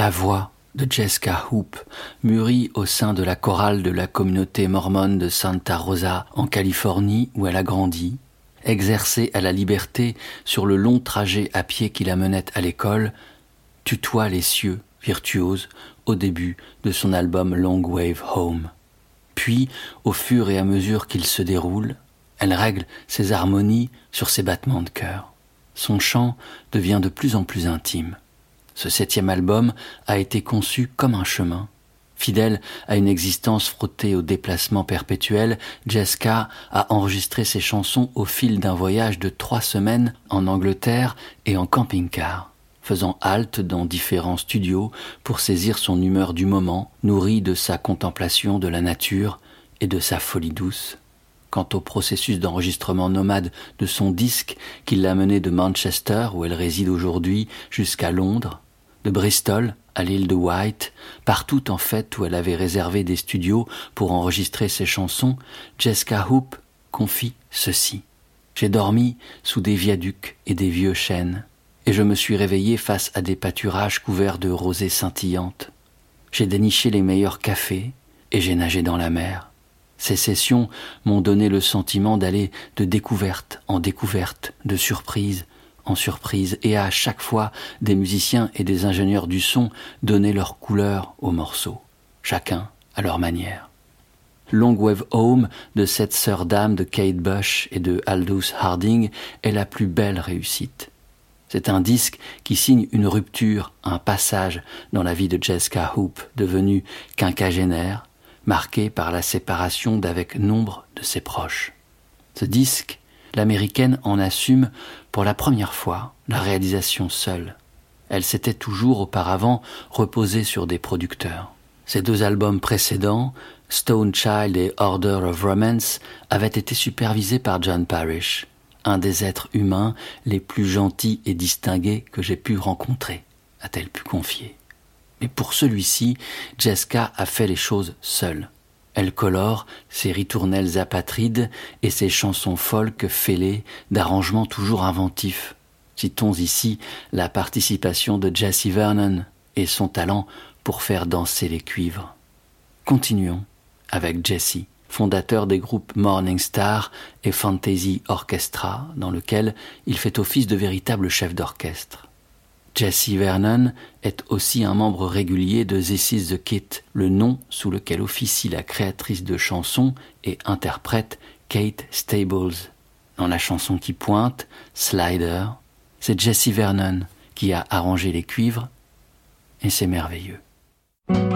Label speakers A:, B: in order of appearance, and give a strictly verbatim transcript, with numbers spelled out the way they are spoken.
A: La voix de Jessica Hoop, mûrie au sein de la chorale de la communauté mormone de Santa Rosa en Californie où elle a grandi, exercée à la liberté sur le long trajet à pied qui la menait à l'école, tutoie les cieux virtuoses au début de son album Long Wave Home. Puis, au fur et à mesure qu'il se déroule, elle règle ses harmonies sur ses battements de cœur. Son chant devient de plus en plus intime. Ce septième album a été conçu comme un chemin. Fidèle à une existence frottée au déplacement perpétuel, Jessica a enregistré ses chansons au fil d'un voyage de trois semaines en Angleterre et en camping-car, faisant halte dans différents studios pour saisir son humeur du moment, nourrie de sa contemplation de la nature et de sa folie douce. Quant au processus d'enregistrement nomade de son disque qui l'a mené de Manchester, où elle réside aujourd'hui, jusqu'à Londres, de Bristol à l'île de Wight, partout en fait où elle avait réservé des studios pour enregistrer ses chansons, Jessica Hoop confie ceci. « J'ai dormi sous des viaducs et des vieux chênes, et je me suis réveillé face à des pâturages couverts de rosées scintillantes. J'ai déniché les meilleurs cafés et j'ai nagé dans la mer. Ces sessions m'ont donné le sentiment d'aller de découverte en découverte, de surprise en surprise, et à chaque fois, des musiciens et des ingénieurs du son donnaient leur couleur aux morceaux, chacun à leur manière. Long Wave Home de cette sœur d'âme de Kate Bush et de Aldous Harding est la plus belle réussite. C'est un disque qui signe une rupture, un passage dans la vie de Jessica Hoop, devenue quinquagénaire, marquée par la séparation d'avec nombre de ses proches. Ce disque, l'américaine en assume pour la première fois la réalisation seule. Elle s'était toujours auparavant reposée sur des producteurs. Ses deux albums précédents, Stone Child et Order of Romance, avaient été supervisés par John Parrish, un des êtres humains les plus gentils et distingués que j'ai pu rencontrer, a-t-elle pu confier. Mais pour celui-ci, Jessica a fait les choses seule. Elle colore ses ritournelles apatrides et ses chansons folk fêlées d'arrangements toujours inventifs. Citons ici la participation de Jessie Vernon et son talent pour faire danser les cuivres. Continuons avec Jessie, fondateur des groupes Morning Star et Fantasy Orchestra, dans lequel il fait office de véritable chef d'orchestre. Jessie Vernon est aussi un membre régulier de This Is the Kit, le nom sous lequel officie la créatrice de chansons et interprète Kate Stables. Dans la chanson qui pointe, Slider, c'est Jessie Vernon qui a arrangé les cuivres et c'est merveilleux.